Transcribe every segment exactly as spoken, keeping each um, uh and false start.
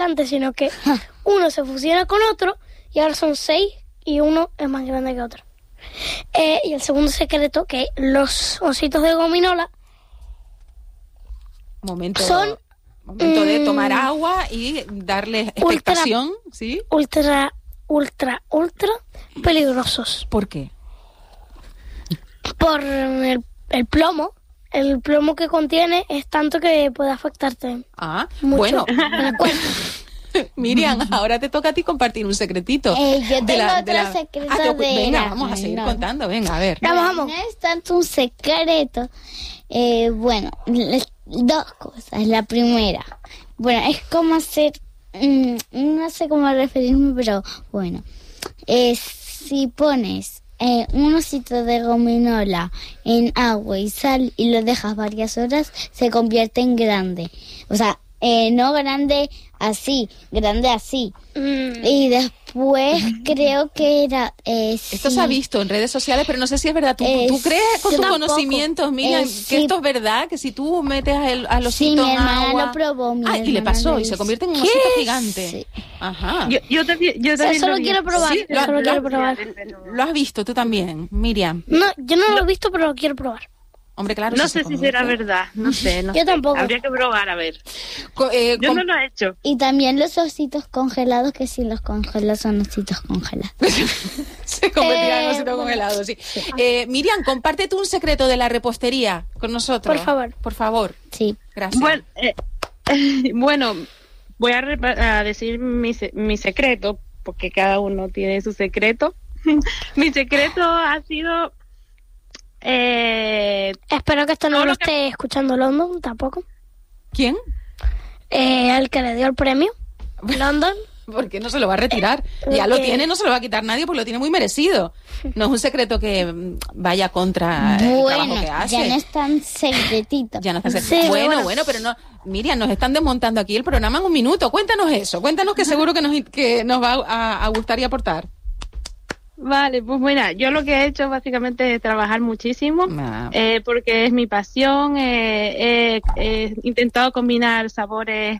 antes, sino que uno se fusiona con otro y ahora son seis y uno es más grande que otro. Eh, y el segundo secreto, que los ositos de gominola Momento, son momento de mm, tomar agua y darle expectación, ultra, ¿sí? Ultra, ultra, ultra peligrosos. ¿Por qué? Por el, el plomo. El plomo que contiene es tanto que puede afectarte. Ah, mucho bueno. en el cuerpo. Miriam, ahora te toca a ti compartir un secretito. Eh, yo tengo de la, otro de la... secreto ah, te... de Venga, la vamos a seguir gominola. contando, venga, a ver. Vamos, Bueno, vamos. no es tanto un secreto. Eh, bueno, les- dos cosas. La primera, bueno, es como hacer, mm, no sé cómo referirme, pero bueno, eh, si pones eh, un osito de gominola en agua y sal y lo dejas varias horas, se convierte en grande. O sea, eh, no grande así, grande así. Mm. Y después creo que era... Eh, Esto sí. se ha visto en redes sociales, pero no sé si es verdad. ¿Tú, Eh, ¿tú crees con yo tus tampoco. conocimientos, Miriam, Eh, que sí. esto es verdad? Que si tú metes al, al Sí, osito mi en hermana agua... lo probó. Mi ah, y le hermana pasó, lo y se hizo. convierte en un ¿Qué? osito gigante. Sí. Ajá. Yo, yo también, yo también Eso lo vi. quiero probar, Sí, eso lo quiero probar. Lo has visto tú también, Miriam. No, yo no lo he visto, pero lo quiero probar. Hombre, claro. No si se sé si será convierte. verdad, no sé. No Yo sé. tampoco. Habría que probar, a ver. Co- eh, Yo com- no lo he hecho. Y también los ositos congelados, que si los congelas son ositos congelados. se convertirá en Eh, osito bueno. congelado, sí. Eh, Miriam, compártete un secreto de la repostería con nosotros. Por favor. Por favor. Sí. Gracias. Bueno, eh, bueno, voy a, repa- a decir mi, se- mi secreto, porque cada uno tiene su secreto. Mi secreto ha sido... Eh, Espero que esto no Todo lo lo que- esté escuchando London tampoco. ¿Quién? Eh, el que le dio el premio. London. Porque no se lo va a retirar. Ya lo Porque- tiene, no se lo va a quitar nadie porque lo tiene muy merecido. No es un secreto que mm, vaya contra el Bueno, trabajo que hace. ya no es tan secretito. Ya no está Sí, bueno, bueno. bueno, pero no. Miriam, nos están desmontando aquí el programa en un minuto. Cuéntanos eso. Cuéntanos que seguro que nos, que nos va a, a gustar y aportar. Vale, pues mira, yo lo que he hecho básicamente es trabajar muchísimo, Ah. eh, porque es mi pasión. eh, eh, He intentado combinar sabores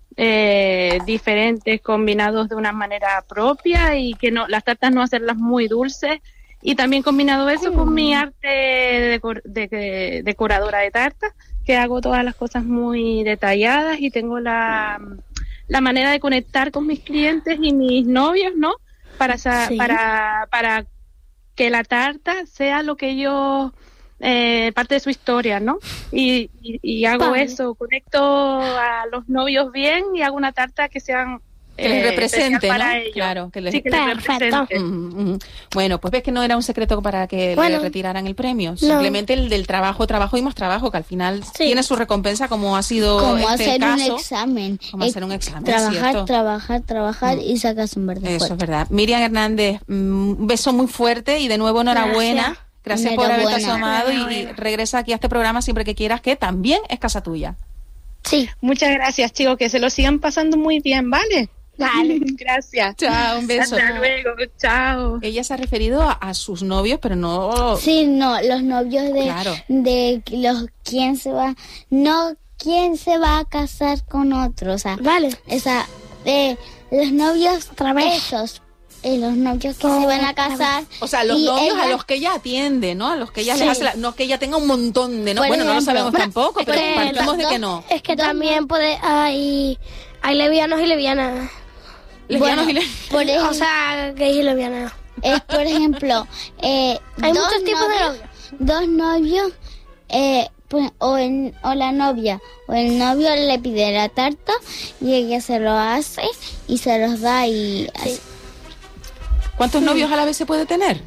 eh, diferentes, combinados de una manera propia, y que no las tartas no hacerlas muy dulces. Y también combinado eso con mi arte de, decor- de- de- decoradora de tartas, que hago todas las cosas muy detalladas, y tengo la, la manera de conectar con mis clientes y mis novios, ¿no? Para, sa- Sí. para, para que la tarta sea lo que ellos, eh, parte de su historia, ¿no? Y, y, y hago Vale. eso, conecto a los novios bien y hago una tarta que sean Que les eh, represente, especial para ¿no? ellos. Claro, que les- Sí, que les Perfecto. represente. Mm, mm. Bueno, pues ves que no era un secreto para que Bueno. le retiraran el premio. Simplemente el del trabajo, trabajo y más trabajo, que al final Sí. tiene su recompensa, como ha sido Como este hacer caso. un examen. Como Es hacer un examen, Trabajar, ¿cierto? trabajar, trabajar y sacas un verde Eso fuerte. es verdad. Miriam Hernández, mm, un beso muy fuerte y de nuevo enhorabuena. Gracias. Gracias por haberte Enhorabuena. asomado y, y Enhorabuena. regresa aquí a este programa siempre que quieras, que también es casa tuya. Sí. Muchas gracias, chicos, que se lo sigan pasando muy bien, ¿vale? Vale. Gracias. Chao, un beso. Hasta luego, chao. Ella se ha referido a, a sus novios, pero no... Sí, no, los novios de, Claro. de los quién se va, no quién se va a casar con otro, o sea, Vale. esa, de los novios Otra vez. esos, eh, los novios que se van a casar. O sea, los y novios a ella- los que ella atiende, ¿no? A los que ella Sí. les hace... la- no que ella tenga un montón de... No, Por bueno, no lo ejemplo, sabemos bueno, tampoco, pero que partimos de dos- que no. Es que Dos también puede... Hay, hay levianos y levianas. Lesbianos bueno, y les- por ejemplo, O sea, gays y levianas. es por ejemplo, eh, Hay dos muchos tipos de novios- novios. Dos novios, eh, pues, o, el- o la novia o el novio le pide la tarta y ella se lo hace y se los da y así. ¿Cuántos novios a la vez se puede tener?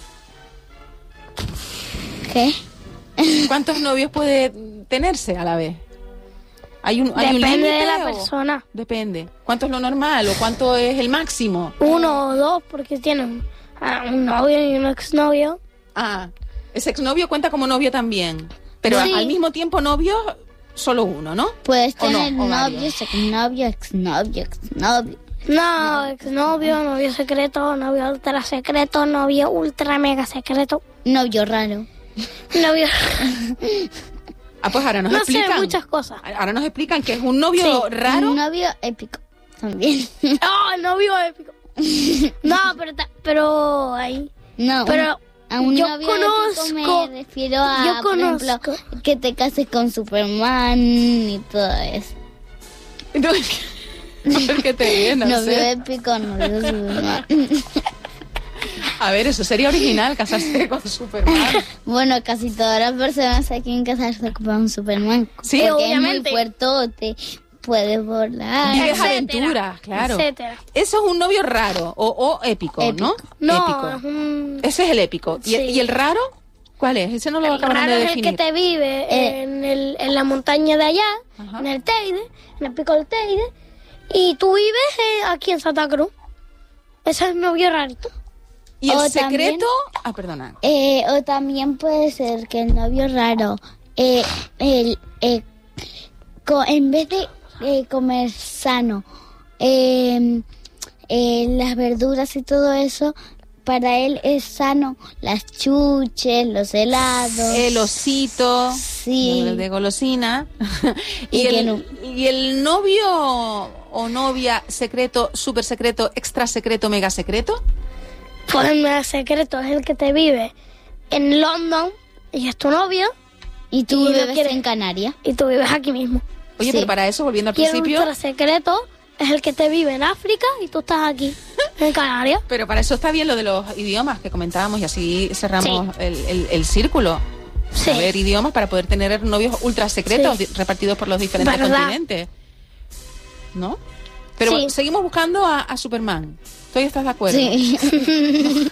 ¿Qué? ¿Cuántos novios puede tenerse a la vez? ¿Hay un, hay un Depende límite de la o- persona. Depende. ¿Cuánto es lo normal o cuánto es el máximo? Uno o dos, porque tienen a un novio y un exnovio. Ah, ese exnovio cuenta como novio también. Pero Sí. al mismo tiempo novio, solo uno, ¿no? Puedes ¿O no? tener ¿O varios? novios, exnovio, exnovio, exnovio. No, exnovio, novio secreto, novio ultra secreto, novio ultra mega secreto, Novio raro. novio... Ah, pues ahora nos no sé, explican. muchas cosas. Ahora nos explican que es un novio Sí, raro. Un novio épico. también. ¡Oh, novio épico! No, pero, ta- pero ahí... No, Pero a un yo novio conozco- épico me refiero a, yo por conozco. ejemplo, que te cases con Superman y todo eso. No, porque te viene, no Novio sé. épico, novio Superman. A ver, eso sería original, casarse con Superman. Bueno, casi todas las personas aquí quieren casarse con Superman. Sí, porque obviamente. es muy fuertote, puede volar. Vives etcétera, aventuras, claro. etcétera. Eso es un novio raro o, o épico, ¿no? No, Épico. es un... Ese es el épico. ¿Y, Sí. ¿Y el raro? ¿Cuál es? Ese no lo El acabaron raro de es el definir. que te vive Eh. en, el, en la montaña de allá, Ajá. en el Teide, en el pico del Teide, y tú vives eh, aquí en Santa Cruz. Ese es el novio rarito. ¿Y el O secreto? también- Ah, perdona. Eh, o también puede ser que el novio raro, eh, el, eh, co- en vez de eh, comer sano, eh, eh, las verduras y todo eso, para él es sano las chuches, los helados. El osito. Sí. De, de golosina. Y y, que el, no- y el novio o novia secreto, súper secreto, extra secreto, mega secreto. Pues el mega secreto es el que te vive en London y es tu novio Y tú Y no vives quiere- en Canarias. y tú vives aquí mismo. Oye, Sí. pero para eso, volviendo al Y el principio, ultra secreto es el que te vive en África y tú estás aquí, en Canarias. pero para eso está bien lo de los idiomas que comentábamos y así cerramos el, el- el círculo. Sí. Saber idiomas para poder tener novios ultra secretos Sí. di- repartidos por los diferentes ¿Verdad? continentes. ¿No? Pero Sí. bueno, seguimos buscando a, a Superman. ¿Tú estás de acuerdo? Sí.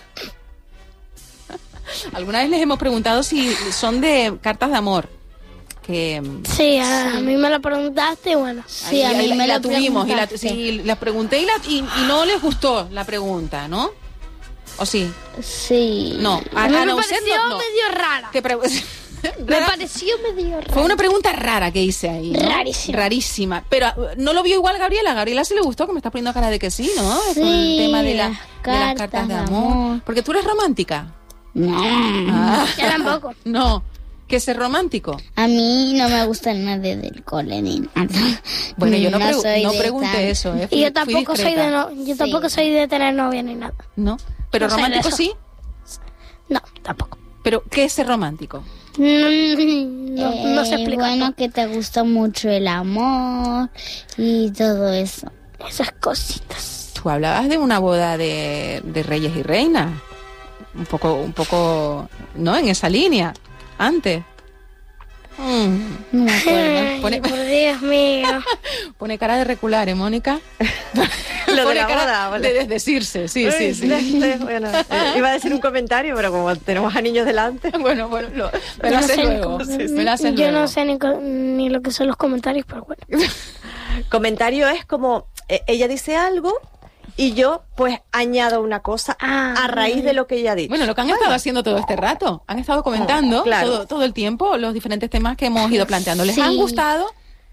Alguna vez les hemos preguntado si son de cartas de amor. Que Sí, a, a mí me lo preguntaste y bueno. Sí, ahí- a mí ahí la, me la lo tuvimos y la, preguntaste. sí, las pregunté y, la, y, y no les gustó la pregunta, ¿no? ¿O sí? Sí. No, a, A mí a me no ser, pareció no, no. medio rara. Te pre- Me pareció medio rara. Fue una pregunta rara que hice ahí, ¿no? Rarísima. Rarísima. Pero uh, no lo vio igual Gabriela. A Gabriela sí le gustó, que me estás poniendo cara de que sí, ¿no? Sí, Con el tema de, la- las de las cartas de cartas de amor. amor. Porque tú eres romántica. No. Ah. Yo tampoco. No, que ser romántico. A mí no me gusta nadie del cole ni nada. Bueno, yo no, pregu- soy no de pregunté tal. eso, ¿eh? Fui- Y yo fui tampoco soy discreta. de no, yo Sí. tampoco soy de tener novia ni nada. No, pero No soy de romántico eso. sí. No, tampoco. Pero, ¿qué es ser romántico? No, no, no se Eh, explica. Bueno, que te gusta mucho el amor y todo eso. Esas cositas. Tú hablabas de una boda de, de reyes y reinas. Un poco, un poco, ¿no? En esa línea. Antes. Mm. No me acuerdo. Ay, Pone- por Dios mío. Pone cara de recular, ¿eh, Mónica? Lo de Pone la cara boda, vale. de desdecirse, sí, sí, Uy, sí. este, bueno, eh, iba a decir un comentario, pero como tenemos a niños delante. Bueno, bueno, lo, me lo No haces sé ni luego. cómo- Me lo haces Yo luego. no sé ni, co- ni lo que son los comentarios, pero bueno. Comentario es como, eh, ella dice algo y yo pues añado una cosa Ah, a raíz de lo que ella ha dicho. Bueno, lo que han estado haciendo todo este rato, han estado comentando Oh, claro. todo, todo el tiempo los diferentes temas que hemos ido planteando. ¿Les Sí. han gustado?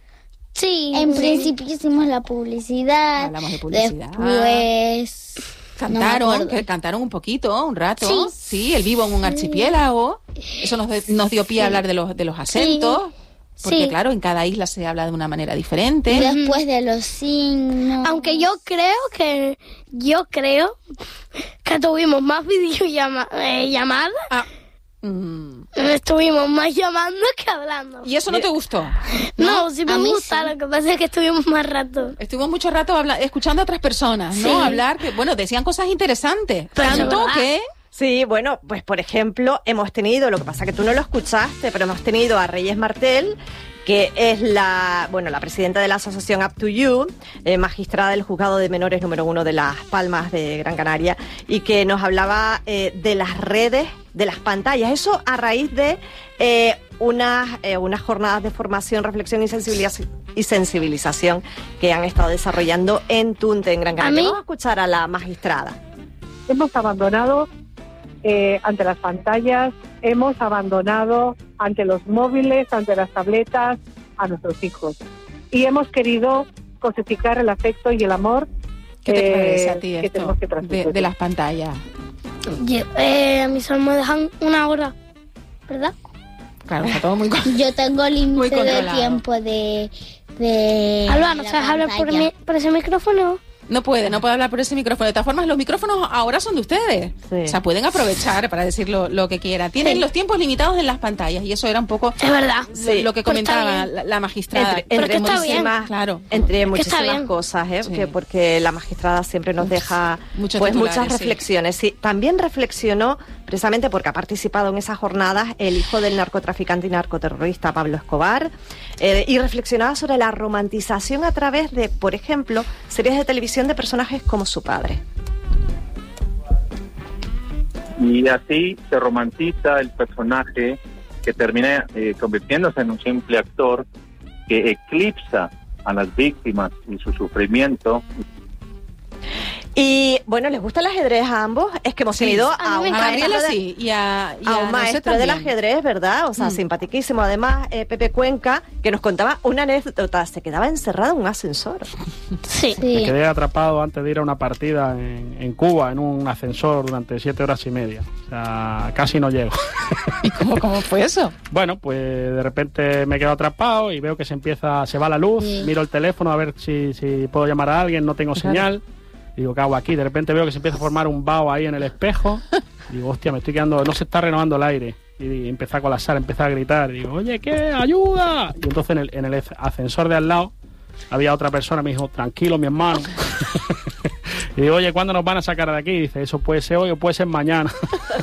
Sí. En sí. principio hicimos la publicidad. Hablamos de publicidad. Después. Cantaron, no me acuerdo. que cantaron un poquito, un rato. Sí. Sí, el vivo en un archipiélago. Eso nos, de- nos dio pie a hablar de los, de los acentos. Porque Sí. claro, en cada isla se habla de una manera diferente. Después de los signos. Aunque yo creo que yo creo que tuvimos más videollamadas, eh, llamadas, Ah, mm. estuvimos más llamando que hablando. ¿Y eso no te gustó? No, sí me A mí gusta, sí. lo que pasa es que estuvimos más rato. Estuvo mucho rato habla- escuchando a otras personas, ¿no? Sí. Hablar, que, bueno, decían cosas interesantes. Pero eso es Tanto verdad. que... Sí, bueno, pues por ejemplo, hemos tenido, lo que pasa que tú no lo escuchaste, pero hemos tenido a Reyes Martel, que es la, bueno, la presidenta de la asociación Up to You, eh, magistrada del juzgado de menores número uno de Las Palmas de Gran Canaria, y que nos hablaba eh, de las redes, de las pantallas. Eso a raíz de eh, unas, eh, unas jornadas de formación, reflexión y sensibilización, y sensibilización que han estado desarrollando en Tunte, en Gran Canaria. mí- Vamos a escuchar a la magistrada. Hemos abandonado eh, ante las pantallas, hemos abandonado ante los móviles, ante las tabletas a nuestros hijos. Y hemos querido cosificar el afecto y el amor ¿Qué te eh, parece a ti que esto tenemos que de, transmitir. de las pantallas? Yo- eh, a mí solo me dejan una hora, ¿verdad? Claro, está todo muy... con- Yo tengo Muy límite de controlado. tiempo de, de Alba, ¿no la sabes hablar por, pantalla. mi- por ese micrófono? No puede, no puede hablar por ese micrófono. De todas formas, los micrófonos ahora son de ustedes. Sí. O sea, pueden aprovechar para decir lo, lo que quiera. Tienen Sí. los tiempos limitados en las pantallas y eso era un poco Es verdad. Sí. lo que Pero está comentaba bien. la, la magistrada. Entre, Pero entre que está muchísimas, bien. Claro. entre Que está muchísimas bien. cosas, ¿eh? Sí. Que porque la magistrada siempre nos deja Muchos pues titulares, muchas sí. reflexiones. Sí, también reflexionó precisamente porque ha participado en esas jornadas el hijo del narcotraficante y narcoterrorista Pablo Escobar eh, y reflexionaba sobre la romantización a través de, por ejemplo, series de televisión de personajes como su padre. Y así se romantiza el personaje que termina eh, convirtiéndose en un simple actor que eclipsa a las víctimas y su sufrimiento. Y bueno, ¿les gusta el ajedrez a ambos? Es que hemos Sí. tenido A a mí me un A encanta. Gabriela maestro de- sí, y a, y a un José maestro del también. ajedrez, ¿verdad? O sea, Mm. simpaticísimo. Además, eh, Pepe Cuenca, que nos contaba una anécdota, se quedaba encerrado en un ascensor. Sí. Sí. Me quedé atrapado antes de ir a una partida en, en Cuba, en un ascensor durante siete horas y media. O sea, casi no llego. ¿Y cómo, cómo fue eso? Bueno, pues de repente me quedo atrapado y veo que se empieza, se va la luz, Sí. miro el teléfono a ver si, si puedo llamar a alguien, no tengo señal. Digo, ¿qué hago aquí? De repente veo que se empieza a formar un vaho ahí en el espejo. Digo, hostia, me estoy quedando, no se está renovando el aire. Y empecé a colapsar, empecé a gritar. Digo, oye, ¿qué? ¡Ayuda! Y entonces en el, en el ascensor de al lado había otra persona, me dijo, tranquilo, mi hermano. Y digo, oye, ¿cuándo nos van a sacar de aquí? Y dice, eso puede ser hoy o puede ser mañana.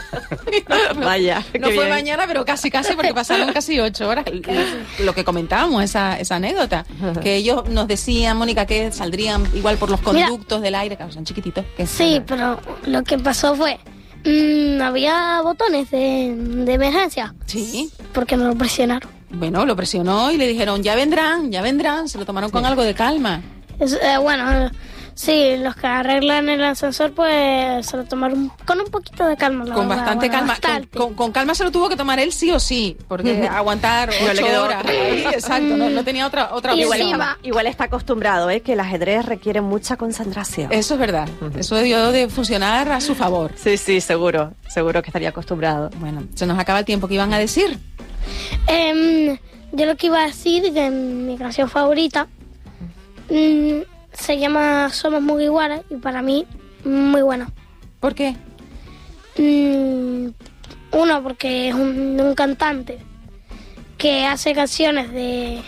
Vaya, No qué fue bien. mañana, pero casi, casi, porque pasaron casi ocho horas. Lo que comentábamos, esa, esa anécdota, que ellos nos decían, Mónica, que saldrían igual por los Mira. conductos del aire, claro, son chiquititos. Que Sí, pero lo que pasó fue, mm, había botones de, de emergencia, Sí, porque no lo presionaron. bueno, lo presionó y le dijeron, ya vendrán, ya vendrán, se lo tomaron con algo de calma. Es- eh, bueno, eh, sí, los que arreglan el ascensor, pues se lo tomaron con un poquito de calma. la Con verdad, bastante bueno, calma. bastante. Con, con- con calma se lo tuvo que tomar él sí o sí, porque aguantar No le ocho quedó horas otra. ahí, exacto, no, no tenía otra, otra Y opción. encima- Igual, igual está acostumbrado, ¿eh? Que el ajedrez requiere mucha concentración. Eso es verdad, eso debió de funcionar a su favor. Sí, sí, seguro. Seguro que estaría acostumbrado. Bueno, se nos acaba el tiempo que iban a decir. Em, yo lo que iba a decir, que mi canción favorita mm, se llama Somos Mugiwara y para mí muy buena. ¿Por qué? Mm, uno, porque es un, un cantante que hace canciones de,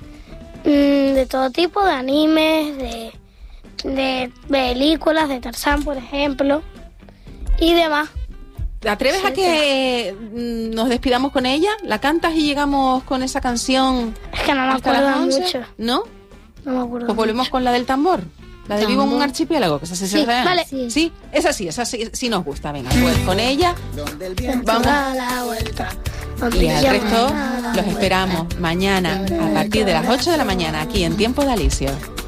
mm, de todo tipo, de animes, de, de películas, de Tarzán, por ejemplo, y demás. ¿Te atreves a que mm, nos despidamos con ella? ¿La cantas y llegamos con esa canción Es que no me hasta las acuerdo once? mucho. ¿No? No me acuerdo. Pues volvemos con la del tambor. La de Vivo en un Tambor. archipiélago, que esa sí, Sí, se real. vale. Sí. Sí, esa sí, esa sí, sí nos gusta. Venga, pues con ella vamos. Da la vuelta. Y al Ya resto nada. los esperamos mañana a partir de las ocho de la mañana aquí en Tiempo de Alicia.